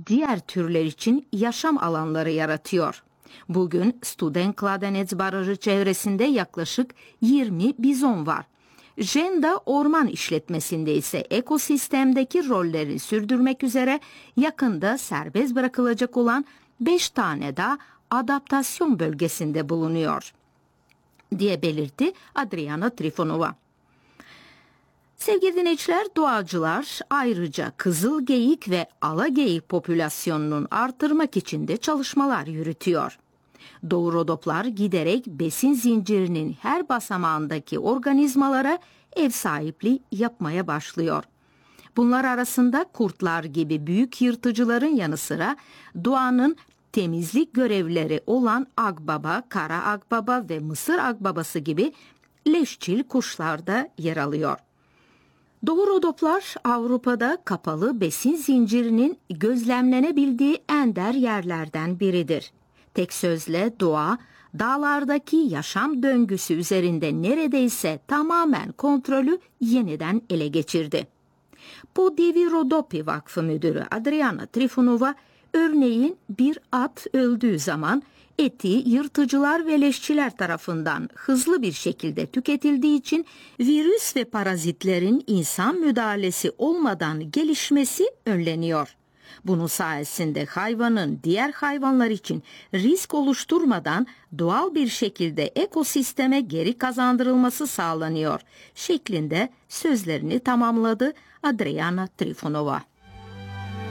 diğer türler için yaşam alanları yaratıyor. Bugün Studenkladenetz Barajı çevresinde yaklaşık 20 bizon var. Jenda orman işletmesinde ise ekosistemdeki rolleri sürdürmek üzere yakında serbest bırakılacak olan 5 tane daha adaptasyon bölgesinde bulunuyor, diye belirtti Adriana Trifonova. Sevgili dinleyiciler, doğacılar ayrıca kızıl geyik ve ala geyik popülasyonunun artırmak için de çalışmalar yürütüyor. Doğu rodoplar giderek besin zincirinin her basamağındaki organizmalara ev sahipliği yapmaya başlıyor. Bunlar arasında kurtlar gibi büyük yırtıcıların yanı sıra doğanın temizlik görevlileri olan akbaba, kara akbaba ve mısır akbabası gibi leşçil kuşlar da yer alıyor. Doğu rodoplar Avrupa'da kapalı besin zincirinin gözlemlenebildiği ender yerlerden biridir. Tek sözle doğa, dağlardaki yaşam döngüsü üzerinde neredeyse tamamen kontrolü yeniden ele geçirdi. Podivi Rodopi Vakfı Müdürü Adriana Trifonova, örneğin bir at öldüğü zaman eti yırtıcılar ve leşçiler tarafından hızlı bir şekilde tüketildiği için virüs ve parazitlerin insan müdahalesi olmadan gelişmesi önleniyor. Bunun sayesinde hayvanın diğer hayvanlar için risk oluşturmadan doğal bir şekilde ekosisteme geri kazandırılması sağlanıyor şeklinde sözlerini tamamladı Adriana Trifonova.